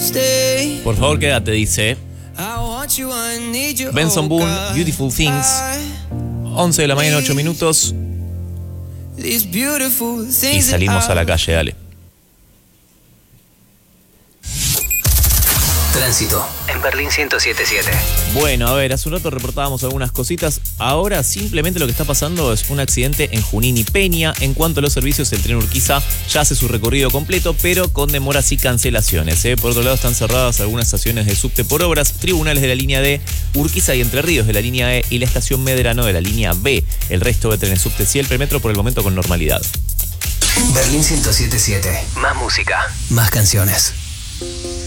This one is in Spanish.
Por favor, quédate, dice Benson Boone, Beautiful Things. 11 de la mañana, 8 minutos. Y salimos a la calle, dale. Tránsito en Berlín 107.7. Bueno, a ver, hace un rato reportábamos algunas cositas. Ahora simplemente lo que está pasando es un accidente en Junín y Peña. En cuanto a los servicios, el tren Urquiza ya hace su recorrido completo, pero con demoras y cancelaciones. Por otro lado, están cerradas algunas estaciones de subte por obras, tribunales de la línea D, Urquiza y Entre Ríos de la línea E y la estación Medrano de la línea B. El resto de trenes subte y el premetro por el momento con normalidad. Berlín 107.7. Más música, más canciones.